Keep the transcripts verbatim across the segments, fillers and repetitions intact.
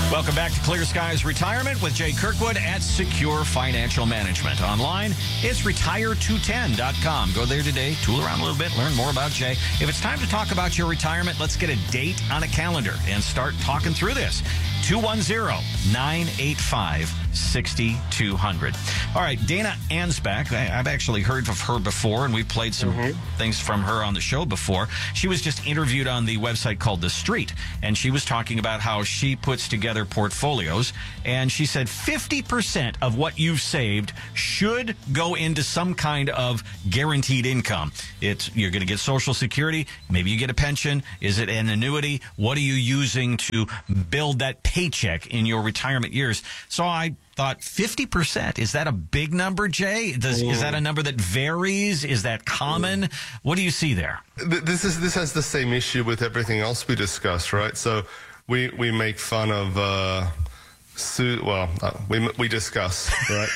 Welcome back to Clear Skies Retirement with Jay Kirkwood at Secure Financial Management. Online, it's retire two ten dot com. Go there today, tool around a little bit, learn more about Jay. If it's time to talk about your retirement, let's get a date on a calendar and start talking through this. two one zero, nine eight five, six two zero zero. All right, Dana Ansbach, I, I've actually heard of her before, and we've played some mm-hmm. things from her on the show before. She was just interviewed on the website called The Street, and she was talking about how she puts together portfolios, and she said fifty percent of what you've saved should go into some kind of guaranteed income. It's you're going to get Social Security, maybe you get a pension. Is it an annuity? What are you using to build that paycheck in your retirement years? So I thought fifty percent. Is that a big number, Jay? Does, is that a number that varies? Is that common? What do you see there? This is this has the same issue with everything else we discussed, right? So we we make fun of uh, Su- well, uh, we we discuss, right?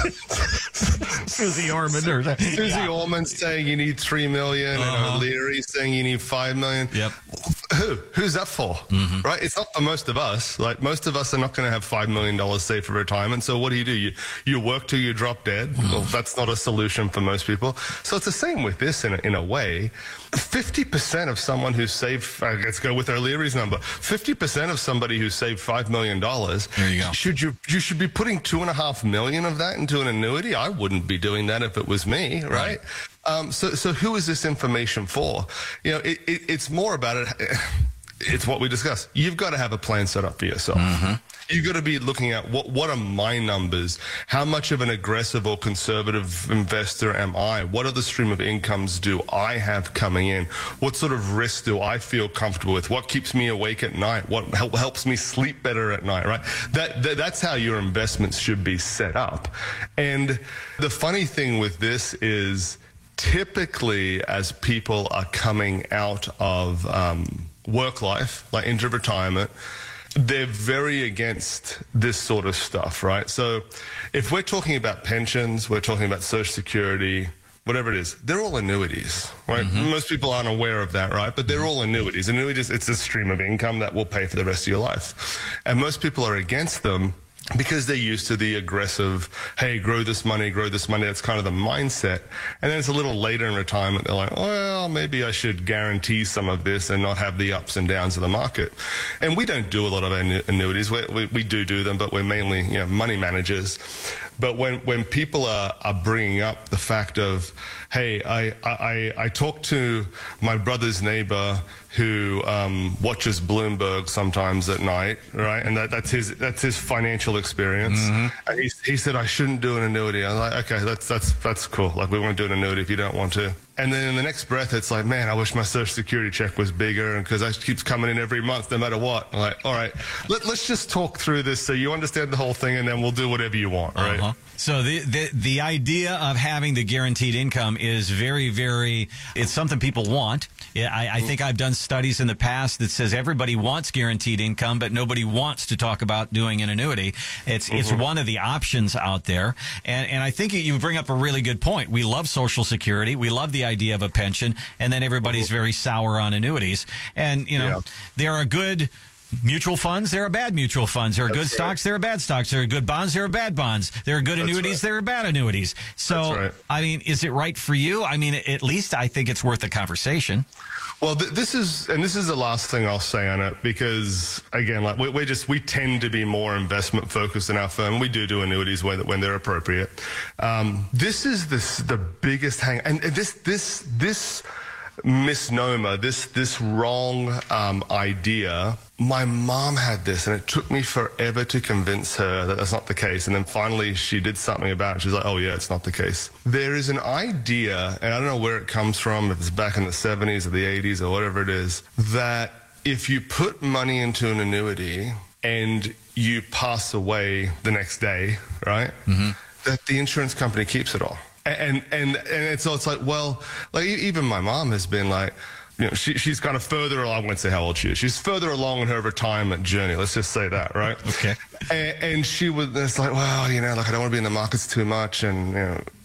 Susie Orman or that. Susie yeah. Orman saying you need three million, uh-huh. and O'Leary saying you need five million. Yep. Who? Who's that for? Mm-hmm. Right? It's not for most of us. Like most of us are not going to have five million dollars saved for retirement. So what do you do? You you work till you drop dead. Mm-hmm. Well, that's not a solution for most people. So it's the same with this in a, in a way. Fifty percent of someone who saved. Uh, let's go with O'Leary's number. Fifty percent of somebody who saved five million dollars. There you go. Should you you should be putting two and a half million of that into an annuity? I wouldn't be doing that if it was me, right? right. Um, so, so who is this information for? You know, it, it, it's more about it. It's what we discussed. You've got to have a plan set up for yourself. Mm-hmm. You've got to be looking at what, what are my numbers? How much of an aggressive or conservative investor am I? What other stream of incomes do I have coming in? What sort of risk do I feel comfortable with? What keeps me awake at night? What help, helps me sleep better at night, right? That, that That's how your investments should be set up. And the funny thing with this is typically as people are coming out of um, work life, like into retirement, they're very against this sort of stuff, right? So if we're talking about pensions, we're talking about Social Security, whatever it is, they're all annuities, right? Mm-hmm. Most people aren't aware of that, right? But they're all annuities. Annuities, it's a stream of income that will pay for the rest of your life. And most people are against them because they're used to the aggressive, hey, grow this money, grow this money. That's kind of the mindset. And then it's a little later in retirement. They're like, well, maybe I should guarantee some of this and not have the ups and downs of the market. And we don't do a lot of annuities. We, we, we do do them, but we're mainly, you know, money managers. But when, when people are, are bringing up the fact of, hey, I, I, I talked to my brother's neighbor who um, watches Bloomberg sometimes at night, right? And that, that's his that's his financial experience. Mm-hmm. And he, he said, I shouldn't do an annuity. I'm like, okay, that's that's that's cool. Like, we won't do an annuity if you don't want to. And then in the next breath, it's like, man, I wish my Social Security check was bigger because that keeps coming in every month no matter what. I'm like, all right, let, let's just talk through this so you understand the whole thing, and then we'll do whatever you want, right? Uh-huh. So the, the the idea of having the guaranteed income is very, very, it's something people want. Yeah, I, I think I've done studies in the past that says everybody wants guaranteed income, but nobody wants to talk about doing an annuity. It's mm-hmm. it's one of the options out there. And, and I think you bring up a really good point. We love Social Security. We love the idea of a pension, and then everybody's very sour on annuities. And, you know, yeah. there are good mutual funds, there are bad mutual funds. There are That's good right. stocks, there are bad stocks. There are good bonds, there are bad bonds. There are good That's annuities, right. there are bad annuities. So, right. I mean, is it right for you? I mean, at least I think it's worth a conversation. Well, th- this is, and this is the last thing I'll say on it, because again, like we, we just, we tend to be more investment focused in our firm. We do do annuities when, when they're appropriate. Um, this is this, the biggest hang, and this, this, this misnomer, this, this wrong, um, idea. My mom had this, and it took me forever to convince her that that's not the case. And then finally she did something about it. She's like, oh yeah, it's not the case. There is an idea, and I don't know where it comes from, if it's back in the seventies or the eighties or whatever it is, that if you put money into an annuity and you pass away the next day, right, mm-hmm. that the insurance company keeps it all. And, and, and it's, so it's like, well, like even my mom has been like, you know, she, she's kind of further along. I won't say how old she is. She's further along in her retirement journey. Let's just say that, right? Okay. And, and she was, it's like, well, you know, like I don't want to be in the markets too much. And, you know,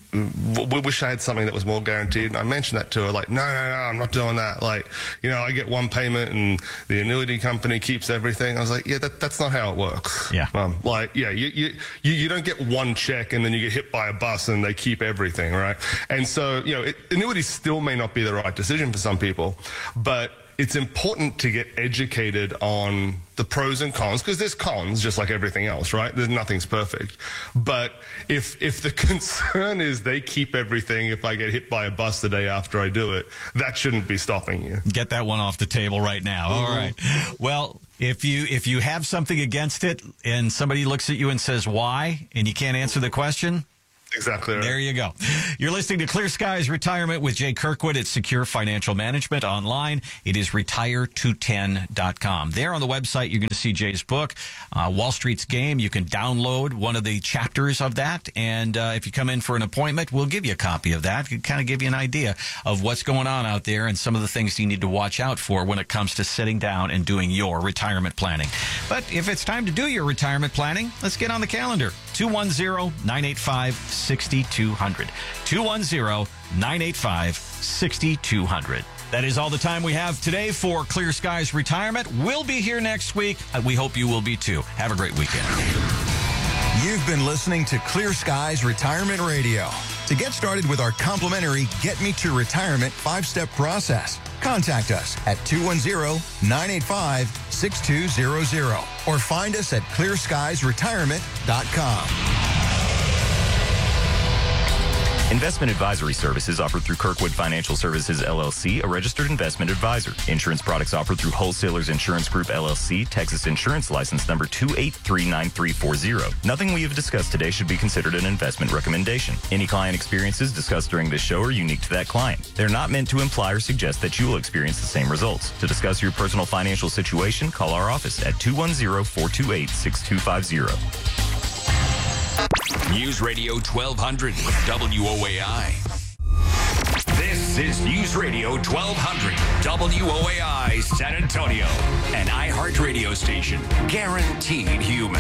we wish I had something that was more guaranteed. And I mentioned that to her, like, no, no, no, I'm not doing that. Like, you know, I get one payment and the annuity company keeps everything. I was like, yeah, that, that's not how it works. Yeah. Um, like, yeah, you, you, you, you don't get one check and then you get hit by a bus and they keep everything, right? And so, you know, it, annuities still may not be the right decision for some people, but it's important to get educated on the pros and cons, because there's cons just like everything else, right? There's nothing's perfect. But if if the concern is they keep everything if I get hit by a bus the day after I do it, that shouldn't be stopping you. Get that one off the table right now. Mm-hmm. All right. Well, if you if you have something against it and somebody looks at you and says why, and you can't answer the question, exactly right. There you go. You're listening to Clear Skies Retirement with Jay Kirkwood at Secure Financial Management. Online, it is retire two ten dot com. There on the website, you're going to see Jay's book, uh, Wall Street's Game. You can download one of the chapters of that, and uh, if you come in for an appointment, we'll give you a copy of that. It kind of give you an idea of what's going on out there and some of the things you need to watch out for when it comes to sitting down and doing your retirement planning. But if it's time to do your retirement planning, let's get on the calendar. two one zero, nine eight five, six two zero zero. two one zero, nine eight five, six two zero zero. That is all the time we have today for Clear Skies Retirement. We'll be here next week. We hope you will be too. Have a great weekend. You've been listening to Clear Skies Retirement Radio. To get started with our complimentary Get Me to Retirement five-step process, contact us at two one zero, nine eight five, six two zero zero or find us at clear skies retirement dot com. Investment advisory services offered through Kirkwood Financial Services, L L C, a registered investment advisor. Insurance products offered through Wholesalers Insurance Group, L L C, Texas Insurance License Number two eight three nine three four zero. Nothing we have discussed today should be considered an investment recommendation. Any client experiences discussed during this show are unique to that client. They're not meant to imply or suggest that you will experience the same results. To discuss your personal financial situation, call our office at two one zero, four two eight, six two five zero. News Radio twelve hundred W O A I. This is News Radio twelve hundred W O A I San Antonio, an iHeart radio station, guaranteed human.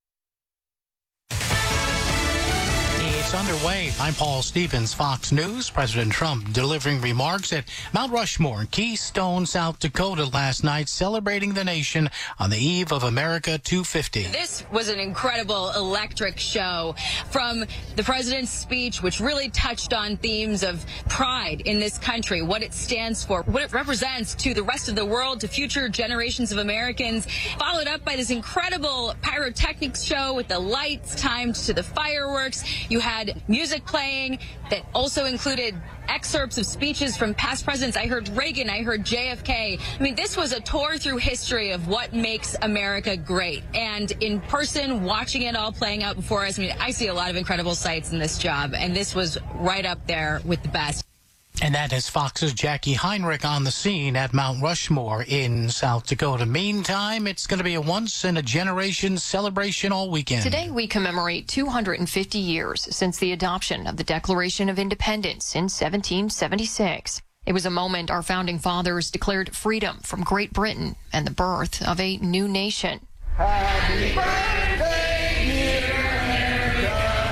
It's underway. I'm Paul Stevens, Fox News. President Trump delivering remarks at Mount Rushmore, Keystone, South Dakota last night, celebrating the nation on the eve of America two fifty. This was an incredible, electric show from the president's speech, which really touched on themes of pride in this country, what it stands for, what it represents to the rest of the world, to future generations of Americans, followed up by this incredible pyrotechnics show with the lights timed to the fireworks. You had music playing that also included excerpts of speeches from past presidents. I heard Reagan, I heard J F K. I mean, this was a tour through history of what makes America great. And in person, watching it all playing out before us, I mean, I see a lot of incredible sights in this job, and this was right up there with the best. And that is Fox's Jackie Heinrich on the scene at Mount Rushmore in South Dakota. Meantime, it's going to be a once-in-a-generation celebration all weekend. Today, we commemorate two hundred fifty years since the adoption of the Declaration of Independence in seventeen seventy-six. It was a moment our founding fathers declared freedom from Great Britain and the birth of a new nation. Happy birthday, dear America.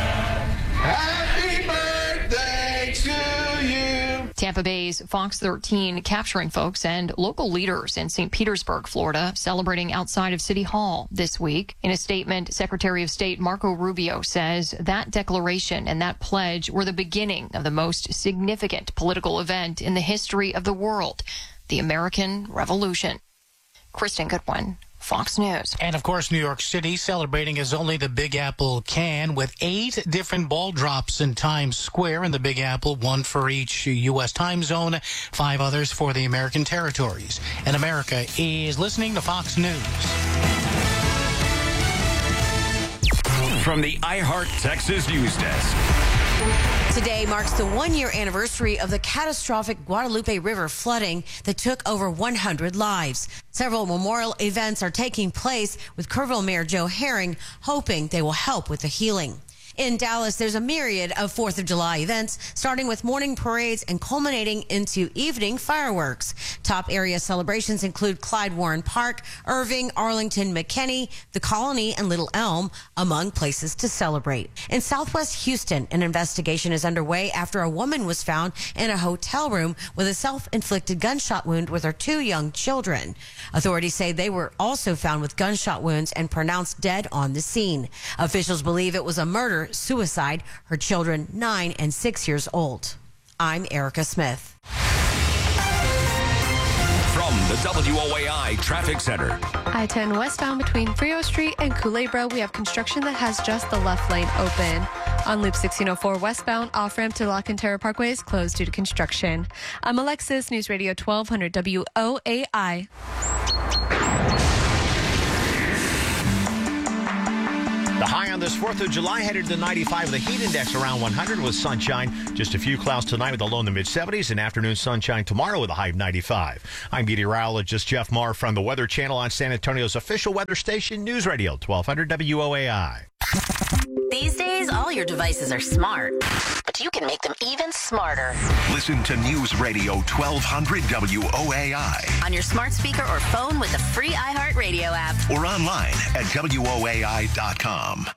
Happy birthday to you. Tampa Bay's Fox thirteen capturing folks and local leaders in Saint Petersburg, Florida, celebrating outside of City Hall this week. In a statement, Secretary of State Marco Rubio says that declaration and that pledge were the beginning of the most significant political event in the history of the world, the American Revolution. Kristen Goodwin, Fox News. And, of course, New York City celebrating as only the Big Apple can, with eight different ball drops in Times Square in the Big Apple, one for each U S time zone, five others for the American territories. And America is listening to Fox News. From the iHeart Texas News Desk. Today marks the one-year anniversary of the catastrophic Guadalupe River flooding that took over one hundred lives. Several memorial events are taking place, with Kerrville Mayor Joe Herring hoping they will help with the healing. In Dallas, there's a myriad of fourth of July events, starting with morning parades and culminating into evening fireworks. Top area celebrations include Clyde Warren Park, Irving, Arlington, McKinney, the Colony, and Little Elm, among places to celebrate. In Southwest Houston, an investigation is underway after a woman was found in a hotel room with a self-inflicted gunshot wound with her two young children. Authorities say they were also found with gunshot wounds and pronounced dead on the scene. Officials believe it was a murder-suicide, her children nine and six years old. I'm Erica Smith. From the W O A I Traffic Center. I ten westbound between Frio Street and Culebra, we have construction that has just the left lane open. On Loop sixteen oh four westbound, off-ramp to La Cantera Parkway is closed due to construction. I'm Alexis, News Radio twelve hundred W O A I. The high on this fourth of July headed to ninety-five. The heat index around one hundred with sunshine. Just a few clouds tonight with a low in the mid-seventies and afternoon sunshine tomorrow with a high of ninety-five. I'm meteorologist Jeff Marr from the Weather Channel on San Antonio's official weather station, News Radio twelve hundred W O A I. These days, all your devices are smart, but you can make them even smarter. Listen to News Radio twelve hundred W O A I. On your smart speaker or phone with the free iHeartRadio app. Or online at W O A I dot com.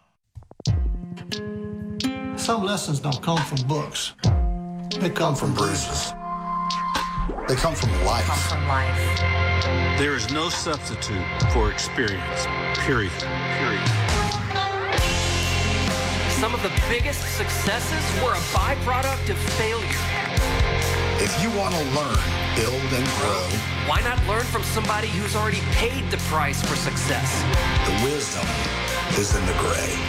Some lessons don't come from books. They come from bruises. They come from life. Come from life. There is no substitute for experience, period. Period. Some of the biggest successes were a byproduct of failure. If you want to learn, build, and grow, why not learn from somebody who's already paid the price for success? The wisdom is in the gray.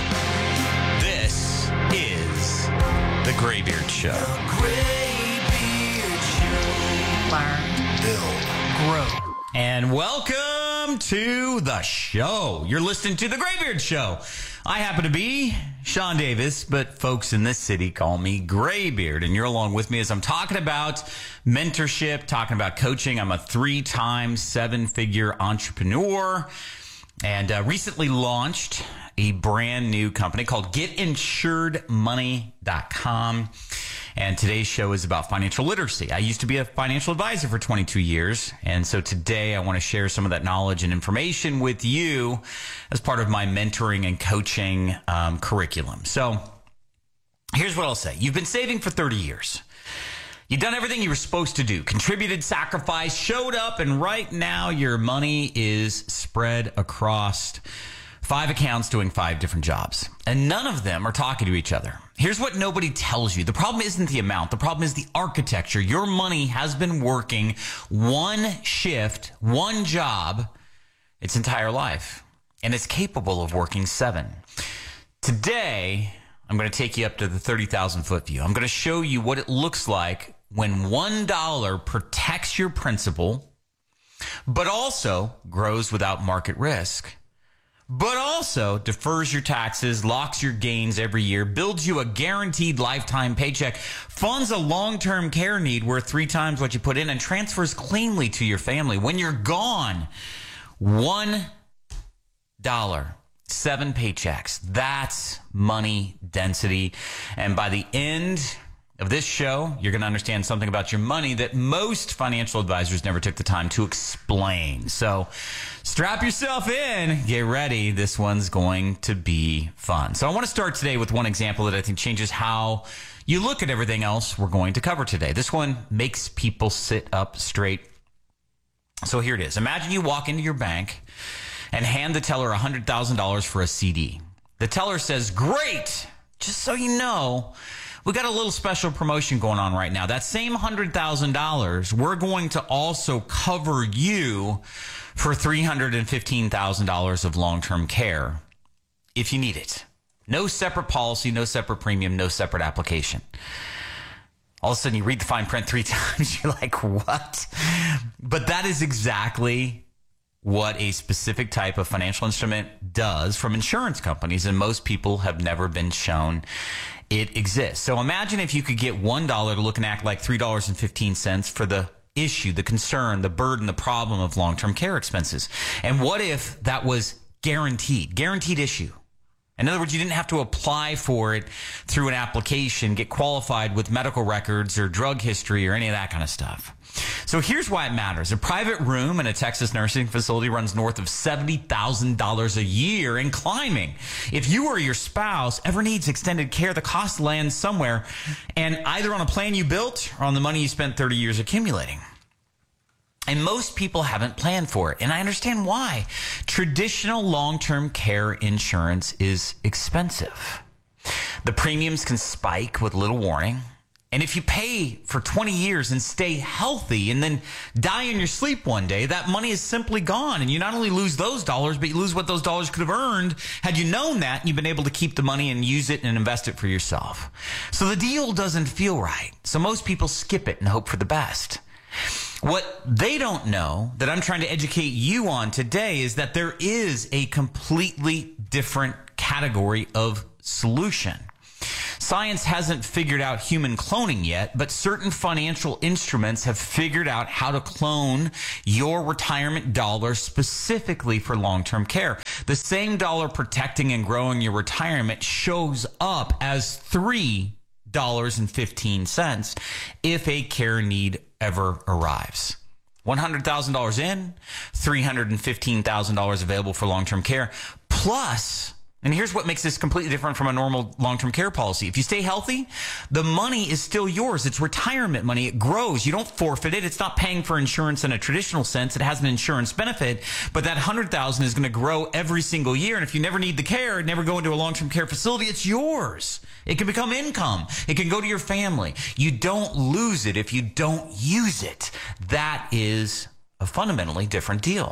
This is The Graybeard Show. The Graybeard Show. Learn. Build. Grow. And welcome to the show. You're listening to The Graybeard Show. I happen to be Sean Davis, but folks in this city call me Graybeard, and you're along with me as I'm talking about mentorship, talking about coaching. I'm a three-time seven-figure entrepreneur and uh, recently launched a brand new company called get insured money dot com. And today's show is about financial literacy. I used to be a financial advisor for twenty-two years. And so today I want to share some of that knowledge and information with you as part of my mentoring and coaching um, curriculum. So here's what I'll say. You've been saving for thirty years. You've done everything you were supposed to do, contributed, sacrificed, showed up, and right now your money is spread across five accounts doing five different jobs. And none of them are talking to each other. Here's what nobody tells you. The problem isn't the amount. The problem is the architecture. Your money has been working one shift, one job, its entire life. And it's capable of working seven. Today, I'm going to take you up to the thirty thousand foot view. I'm going to show you what it looks like when one dollar protects your principal, but also grows without market risk, but also defers your taxes, locks your gains every year, builds you a guaranteed lifetime paycheck, funds a long-term care need worth three times what you put in, and transfers cleanly to your family. When you're gone, one dollar, seven paychecks. That's money density. And by the end of this show, you're going to understand something about your money that most financial advisors never took the time to explain. So strap yourself in. Get ready. This one's going to be fun. So I want to start today with one example that I think changes how you look at everything else we're going to cover today. This one makes people sit up straight. So here it is. Imagine you walk into your bank and hand the teller one hundred thousand dollars for a C D. The teller says, great. Just so you know, we got a little special promotion going on right now. That same one hundred thousand dollars, we're going to also cover you for three hundred fifteen thousand dollars of long-term care if you need it. No separate policy, no separate premium, no separate application. All of a sudden you read the fine print three times. You're like, what? But that is exactly what a specific type of financial instrument does from insurance companies, and most people have never been shown it exists. So imagine if you could get one dollar to look and act like three dollars and fifteen cents for the issue, the concern, the burden, the problem of long-term care expenses. And what if that was guaranteed, guaranteed issue? In other words, you didn't have to apply for it through an application, get qualified with medical records or drug history or any of that kind of stuff. So here's why it matters. A private room in a Texas nursing facility runs north of seventy thousand dollars a year and climbing. If you or your spouse ever needs extended care, the cost lands somewhere, and either on a plan you built or on the money you spent thirty years accumulating. And most people haven't planned for it. And I understand why. Traditional long-term care insurance is expensive. The premiums can spike with little warning. And if you pay for twenty years and stay healthy and then die in your sleep one day, that money is simply gone. And you not only lose those dollars, but you lose what those dollars could have earned had you known that and you've been able to keep the money and use it and invest it for yourself. So the deal doesn't feel right. So most people skip it and hope for the best. What they don't know that I'm trying to educate you on today is that there is a completely different category of solution. Science hasn't figured out human cloning yet, but certain financial instruments have figured out how to clone your retirement dollar specifically for long-term care. The same dollar protecting and growing your retirement shows up as three dollars and fifteen cents if a care need ever arrives. one hundred thousand dollars in, three hundred fifteen thousand dollars available for long-term care. Plus, and here's what makes this completely different from a normal long-term care policy. If you stay healthy, the money is still yours. It's retirement money. It grows. You don't forfeit it. It's not paying for insurance in a traditional sense. It has an insurance benefit, but that one hundred thousand dollars is going to grow every single year. And if you never need the care, never go into a long-term care facility, it's yours. It can become income. It can go to your family. You don't lose it if you don't use it. That is a fundamentally different deal.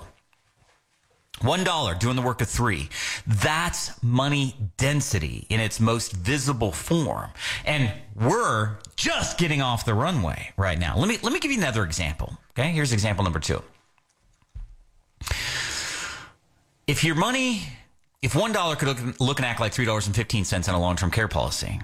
One dollar doing the work of three. That's money density in its most visible form. And we're just getting off the runway right now. Let me, let me give you another example. Okay. Here's example number two. If your money, if one dollar could look, look and act like three dollars and fifteen cents in a long-term care policy,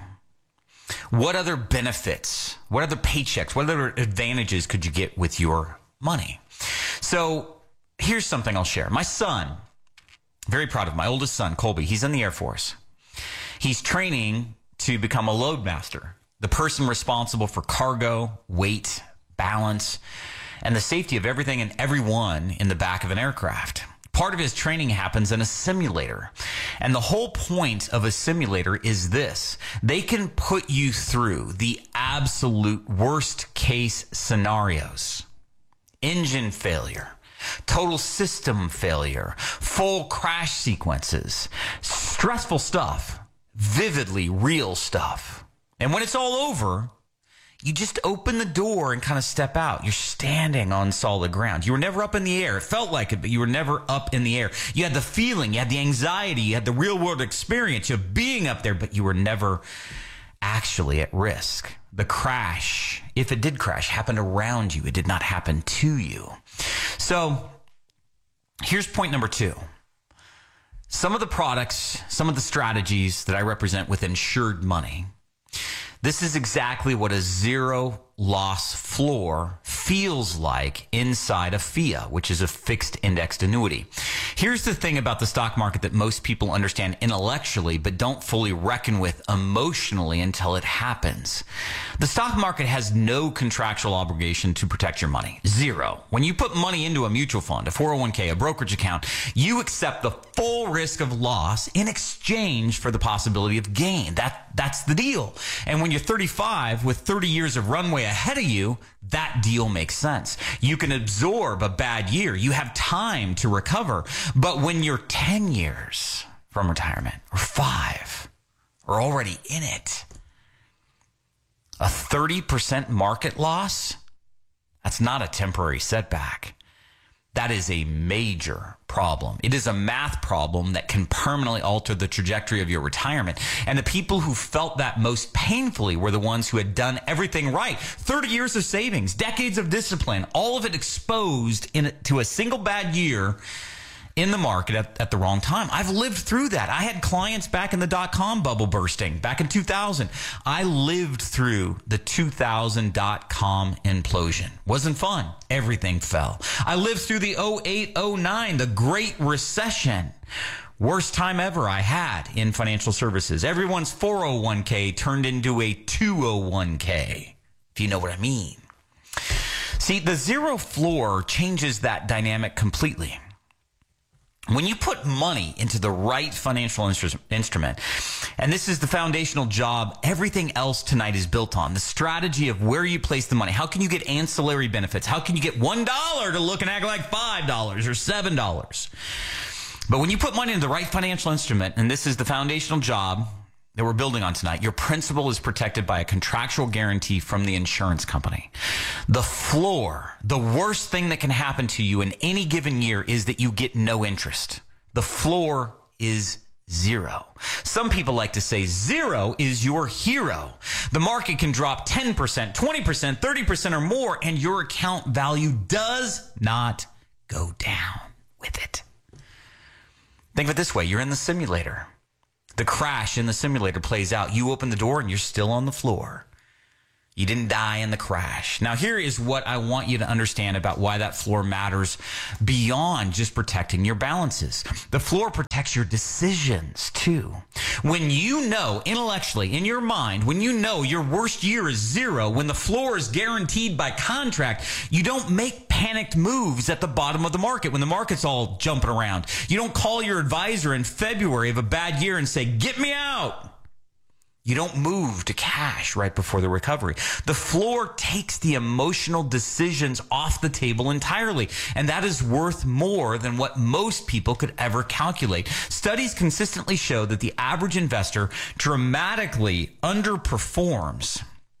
what other benefits, what other paychecks, what other advantages could you get with your money? So, here's something I'll share. My son, very proud of my oldest son, Colby. He's in the Air Force. He's training to become a loadmaster, the person responsible for cargo, weight, balance, and the safety of everything and everyone in the back of an aircraft. Part of his training happens in a simulator. And the whole point of a simulator is this. They can put you through the absolute worst case scenarios. Engine failure. Total system failure, full crash sequences, stressful stuff, vividly real stuff. And when it's all over, you just open the door and kind of step out. You're standing on solid ground. You were never up in the air. It felt like it, but you were never up in the air. You had the feeling, you had the anxiety, you had the real world experience of being up there, but you were never actually at risk. The crash, if it did crash, happened around you. It did not happen to you. So here's point number two. Some of the products, some of the strategies that I represent with insured money, this is exactly what a zero loss floor feels like inside a F I A, which is a fixed indexed annuity. Here's the thing about the stock market that most people understand intellectually, but don't fully reckon with emotionally until it happens. The stock market has no contractual obligation to protect your money. Zero. When you put money into a mutual fund, a four oh one k, a brokerage account, you accept the full risk of loss in exchange for the possibility of gain. That, that's the deal. And when you're thirty-five with thirty years of runway ahead of you, that deal makes sense. You can absorb a bad year. You have time to recover. But when you're ten years from retirement, or five, or already in it, a thirty percent market loss, that's not a temporary setback. That is a major problem. It is a math problem that can permanently alter the trajectory of your retirement. And the people who felt that most painfully were the ones who had done everything right. thirty years of savings, decades of discipline, all of it exposed in, to a single bad year in the market at, at the wrong time. I've lived through that. I had clients back in the dot-com bubble bursting, back in two thousand. I lived through the two thousand dot-com implosion. Wasn't fun. Everything fell. I lived through the oh eight oh nine, the Great Recession, Worst time ever I had in financial services. Everyone's four oh one k turned into a two oh one k, if you know what I mean. See, the zero floor changes that dynamic completely. When you put money into the right financial instru- instrument, and this is the foundational job everything else tonight is built on, the strategy of where you place the money. How can you get ancillary benefits? How can you get one dollar to look and act like five dollars or seven dollars? But when you put money into the right financial instrument, and this is the foundational job that we're building on tonight, your principal is protected by a contractual guarantee from the insurance company. The floor, the worst thing that can happen to you in any given year is that you get no interest. The floor is zero. Some people like to say zero is your hero. The market can drop ten percent, twenty percent, thirty percent or more, and your account value does not go down with it. Think of it this way. You're in the simulator. The crash in the simulator plays out. You open the door and you're still on the floor. You didn't die in the crash. Now, here is what I want you to understand about why that floor matters beyond just protecting your balances. The floor protects your decisions, too. When you know intellectually, in your mind, when you know your worst year is zero, when the floor is guaranteed by contract, you don't make panicked moves at the bottom of the market when the market's all jumping around. You don't call your advisor in February of a bad year and say, "Get me out." You don't move to cash right before the recovery. The floor takes the emotional decisions off the table entirely, and that is worth more than what most people could ever calculate. Studies consistently show that the average investor dramatically underperforms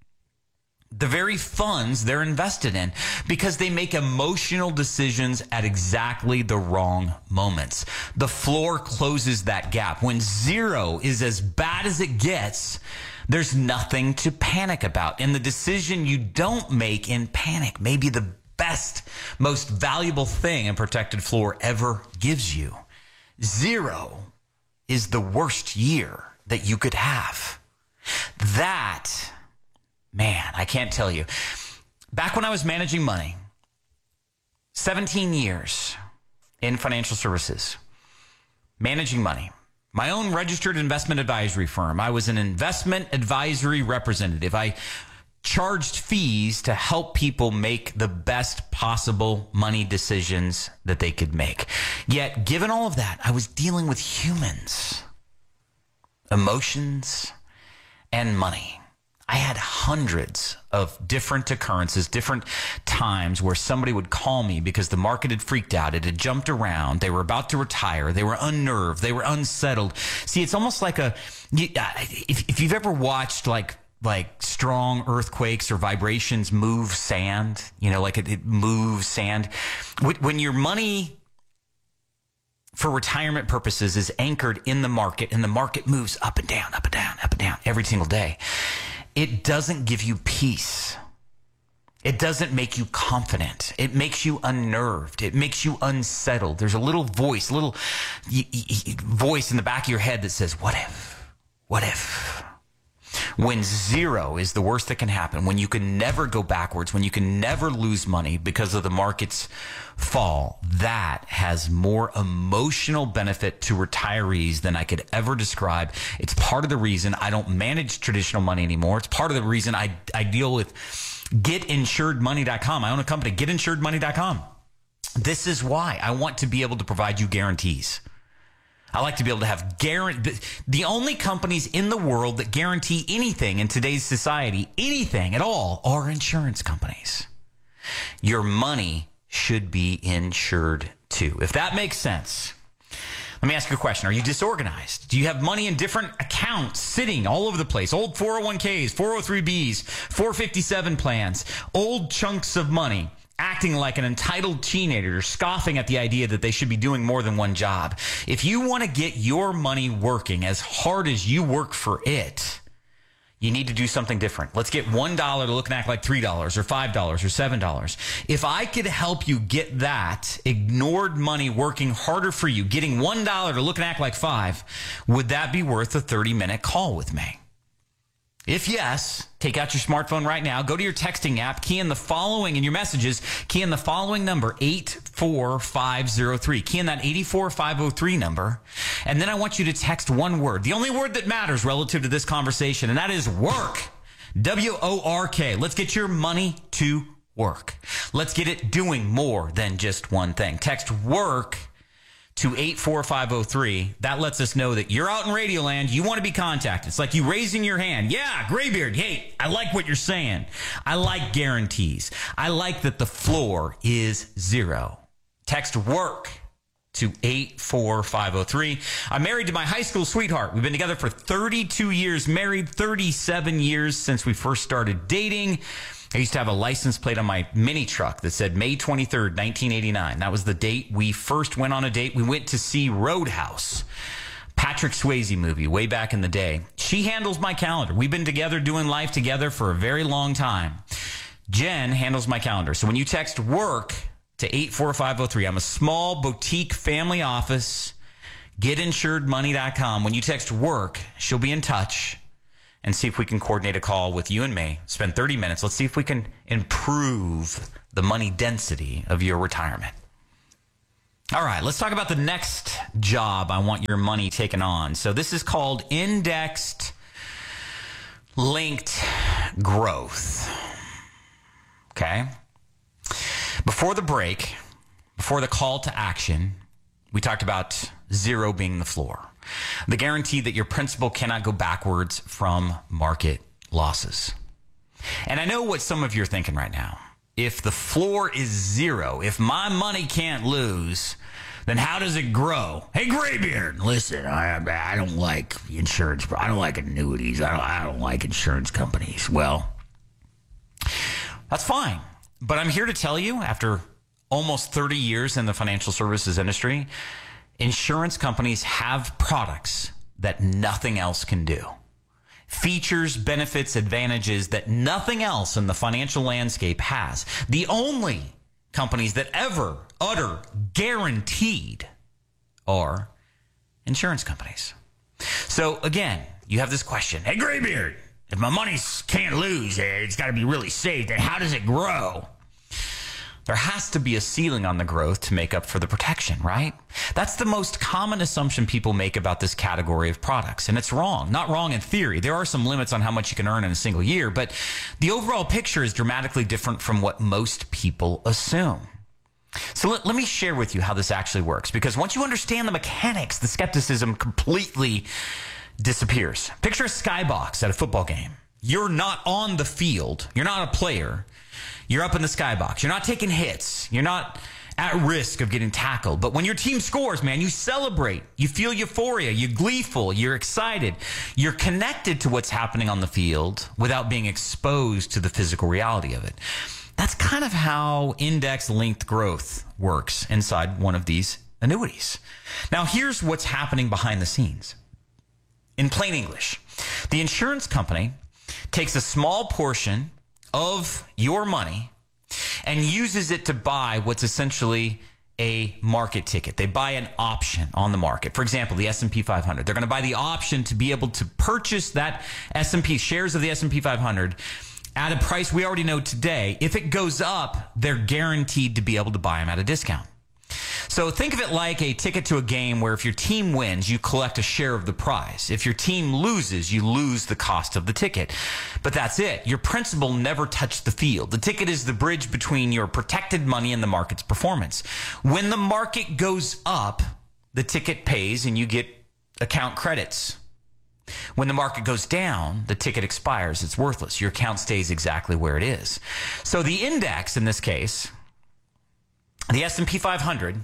the very funds they're invested in because they make emotional decisions at exactly the wrong moments. The floor closes that gap. When zero is as bad as it gets, there's nothing to panic about. And the decision you don't make in panic may be the best, most valuable thing a protected floor ever gives you. Zero is the worst year that you could have. That... Man, I can't tell you. Back when I was managing money, seventeen years in financial services, managing money, my own registered investment advisory firm. I was an investment advisory representative. I charged fees to help people make the best possible money decisions that they could make. Yet, given all of that, I was dealing with humans, emotions, and money. I had hundreds of different occurrences, different times where somebody would call me because the market had freaked out. It had jumped around. They were about to retire. They were unnerved. They were unsettled. See, it's almost like a, if, if you've ever watched like, like strong earthquakes or vibrations move sand, you know, like it, it moves sand. When your money for retirement purposes is anchored in the market and the market moves up and down, up and down, up and down every single day, it doesn't give you peace. It doesn't make you confident. It makes you unnerved. It makes you unsettled. There's a little voice, a little y- y- voice in the back of your head that says, what if? What if? When zero is the worst that can happen, when you can never go backwards, when you can never lose money because of the market's fall, that has more emotional benefit to retirees than I could ever describe. It's part of the reason I don't manage traditional money anymore. It's part of the reason I, I deal with get insured money dot com. I own a company, get insured money dot com. This is why I want to be able to provide you guarantees. I like to be able to have guarantee. The only companies in the world that guarantee anything in today's society, anything at all, are insurance companies. Your money should be insured too. If that makes sense, let me ask you a question. Are you disorganized? Do you have money in different accounts sitting all over the place? Old four oh one k's, four oh three b's, four fifty-seven plans, old chunks of money, acting like an entitled teenager, scoffing at the idea that they should be doing more than one job. If you want to get your money working as hard as you work for it, you need to do something different. Let's get one dollar to look and act like three dollars or five dollars or seven dollars. If I could help you get that ignored money working harder for you, getting one dollar to look and act like five, would that be worth a thirty-minute call with me? If yes, take out your smartphone right now. Go to your texting app, key in the following in your messages, key in the following number, eight four five zero three. Key in that eight four five zero three number. And then I want you to text one word, the only word that matters relative to this conversation, and that is work. W O R K. Let's get your money to work. Let's get it doing more than just one thing. Text work to eight four five zero three. That lets us know that you're out in Radioland. You want to be contacted. It's like you raising your hand. Yeah, Graybeard. Hey, I like what you're saying. I like guarantees. I like that the floor is zero. Text work to eight four five zero three. I'm married to my high school sweetheart. We've been together for thirty-two years, married thirty-seven years since we first started dating. I used to have a license plate on my mini truck that said May twenty-third, nineteen eighty-nine. That was the date we first went on a date. We went to see Roadhouse, Patrick Swayze movie way back in the day. She handles my calendar. We've been together doing life together for a very long time. Jen handles my calendar. So when you text work to eight four five zero three, I'm a small boutique family office, get insured money dot com. When you text work, she'll be in touch and see if we can coordinate a call with you and me. Spend thirty minutes. Let's see if we can improve the money density of your retirement. All right, let's talk about the next job I want your money taken on. So this is called indexed linked growth. Okay? Before the break, before the call to action, we talked about zero being the floor. The guarantee that your principal cannot go backwards from market losses. And I know what some of you are thinking right now. If the floor is zero, if my money can't lose, then how does it grow? Hey, Graybeard, listen, I, I don't like insurance. I don't like annuities. I don't, I don't like insurance companies. Well, that's fine. But I'm here to tell you, after almost thirty years in the financial services industry, insurance companies have products that nothing else can do. Features, benefits, advantages that nothing else in the financial landscape has. The only companies that ever utter guaranteed are insurance companies. So again, you have this question. Hey, Graybeard, if my money can't lose, it's got to be really safe, then how does it grow? There has to be a ceiling on the growth to make up for the protection, right? That's the most common assumption people make about this category of products. And it's wrong. Not wrong in theory. There are some limits on how much you can earn in a single year, but the overall picture is dramatically different from what most people assume. So let, let me share with you how this actually works, because once you understand the mechanics, the skepticism completely disappears. Picture a skybox at a football game. You're not on the field. You're not a player. You're up in the skybox. You're not taking hits. You're not at risk of getting tackled. But when your team scores, man, you celebrate. You feel euphoria. You're gleeful. You're excited. You're connected to what's happening on the field without being exposed to the physical reality of it. That's kind of how index-linked growth works inside one of these annuities. Now, here's what's happening behind the scenes. In plain English, the insurance company takes a small portion of your money and uses it to buy what's essentially a market ticket. They buy an option on the market. For example, the S and P five hundred. They're going to buy the option to be able to purchase that S and P, shares of the S and P five hundred at a price we already know today. If it goes up, they're guaranteed to be able to buy them at a discount. So think of it like a ticket to a game where if your team wins, you collect a share of the prize. If your team loses, you lose the cost of the ticket. But that's it. Your principal never touched the field. The ticket is the bridge between your protected money and the market's performance. When the market goes up, the ticket pays and you get account credits. When the market goes down, the ticket expires. It's worthless. Your account stays exactly where it is. So the index in this case, the S and P five hundred,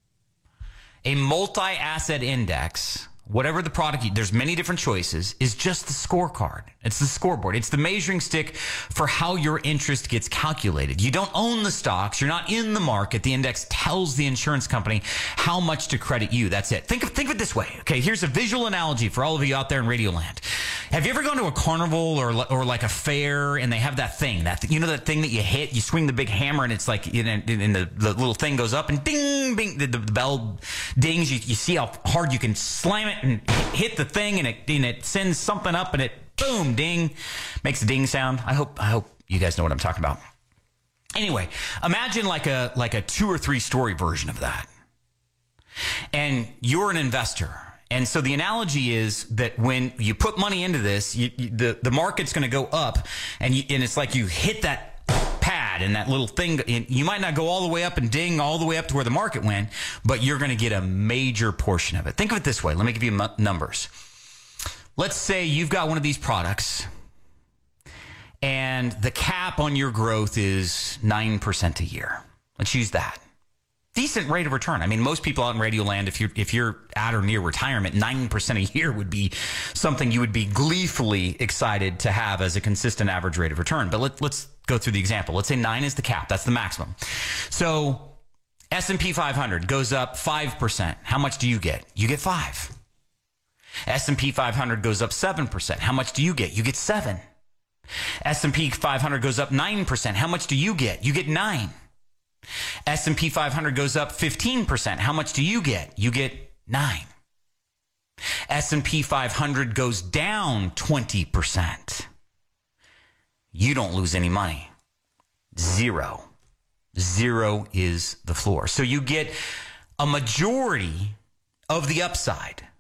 a multi-asset index, whatever the product, there's many different choices, is just the scorecard. It's the scoreboard. It's the measuring stick for how your interest gets calculated. You don't own the stocks. You're not in the market. The index tells the insurance company how much to credit you. That's it. Think of, think of it this way. Okay, here's a visual analogy for all of you out there in Radioland. Have you ever gone to a carnival or or like a fair and they have that thing, that you know that thing that you hit, you swing the big hammer and it's like, and the, the little thing goes up and ding, bing, the, the bell dings. You, you see how hard you can slam it and hit the thing and it, and it sends something up and it Boom, ding. Makes a ding sound. I hope I hope you guys know what I'm talking about. Anyway, imagine like a like a two or three story version of that. And you're an investor. And so the analogy is that when you put money into this, you, you, the, the market's going to go up, and, you, and it's like you hit that pad and that little thing. You might not go all the way up and ding all the way up to where the market went, but you're going to get a major portion of it. Think of it this way. Let me give you m- numbers. Let's say you've got one of these products, and the cap on your growth is nine percent a year. Let's use that. Decent rate of return. I mean, most people out in Radio Land, if you're if you're at or near retirement, nine percent a year would be something you would be gleefully excited to have as a consistent average rate of return. But let, let's go through the example. Let's say nine is the cap. That's the maximum. So S and P five hundred goes up five percent. How much do you get? You get five. S and P five hundred goes up seven percent. How much do you get? You get seven. S and P five hundred goes up nine percent. How much do you get? You get nine. S and P five hundred goes up fifteen percent. How much do you get? You get nine. S and P five hundred goes down twenty percent. You don't lose any money. Zero. Zero is the floor. So you get a majority of the upside.